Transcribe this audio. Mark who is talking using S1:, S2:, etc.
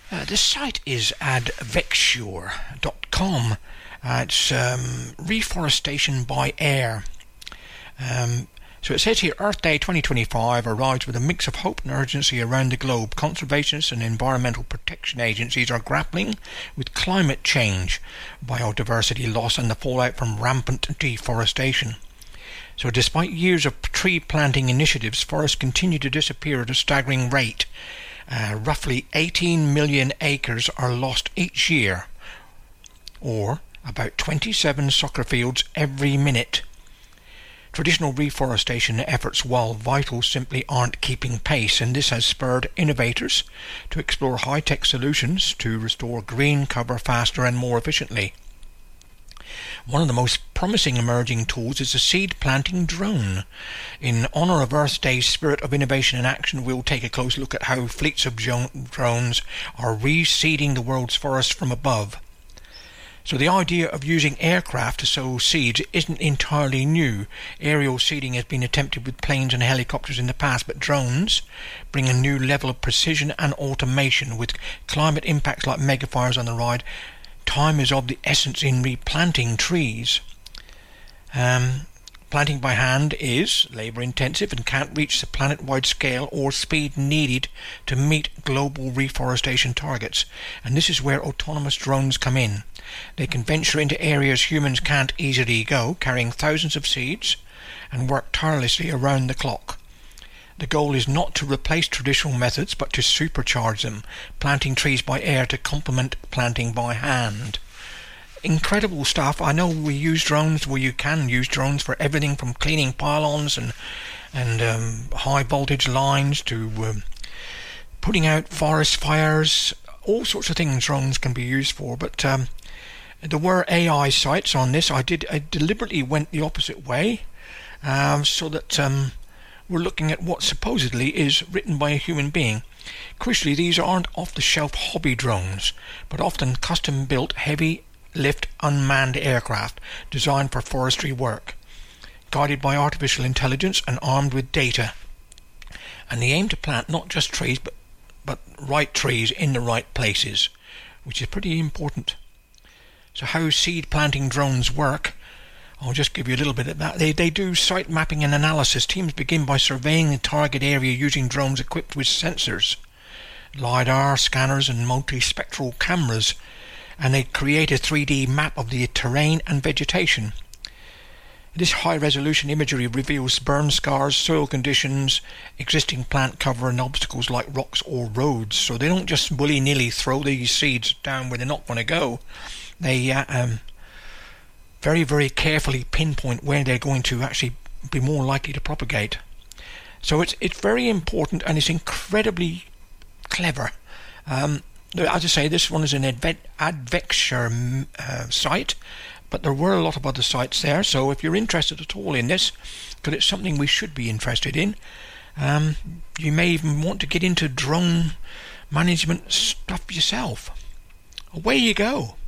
S1: The site is advexture.com. It's reforestation by air. So it says here, Earth Day 2025 arrives with a mix of hope and urgency around the globe. Conservationists and environmental protection agencies are grappling with climate change, biodiversity loss and the fallout from rampant deforestation. So despite years of tree planting initiatives, forests continue to disappear at a staggering rate. Roughly 18 million acres are lost each year, or about 27 soccer fields every minute. Traditional reforestation efforts, while vital, simply aren't keeping pace, and this has spurred innovators to explore high-tech solutions to restore green cover faster and more efficiently. One of the most promising emerging tools is the seed planting drone. In honour of Earth Day's spirit of innovation and action, we'll take a close look at how fleets of drones are reseeding the world's forests from above. So the idea of using aircraft to sow seeds isn't entirely new. Aerial seeding has been attempted with planes and helicopters in the past, but drones bring a new level of precision and automation. With climate impacts like megafires on the rise, time is of the essence in replanting trees. Planting by hand is labour intensive and can't reach the planet-wide scale or speed needed to meet global reforestation targets, and this is where autonomous drones come in. They can venture into areas humans can't easily go, carrying thousands of seeds, and work tirelessly around the clock. The goal is not to replace traditional methods, but to supercharge them, planting trees by air to complement planting by hand. Incredible stuff. I know we use drones, well, you can use drones for everything from cleaning pylons and high voltage lines to putting out forest fires. All sorts of things drones can be used for, but there were AI sites on this. I deliberately went the opposite way, so that we're looking at what supposedly is written by a human being. Crucially, these aren't off-the-shelf hobby drones, but often custom-built heavy lift unmanned aircraft designed for forestry work, guided by artificial intelligence and armed with data. And they aim to plant not just trees, but right trees in the right places, which is pretty important. So how seed planting drones work, I'll just give you a little bit of that. They do site mapping and analysis. Teams begin by surveying the target area using drones equipped with sensors, LiDAR, scanners and multispectral cameras, and they create a 3D map of the terrain and vegetation. This high-resolution imagery reveals burn scars, soil conditions, existing plant cover and obstacles like rocks or roads. So they don't just willy-nilly throw these seeds down where they're not going to go. They very, very carefully pinpoint where they're going to actually be more likely to propagate. So it's very important, and it's incredibly clever. As I say, this one is an Advexture site, but there were a lot of other sites there, so if you're interested at all in this, because it's something we should be interested in, you may even want to get into drone management stuff yourself. Away you go.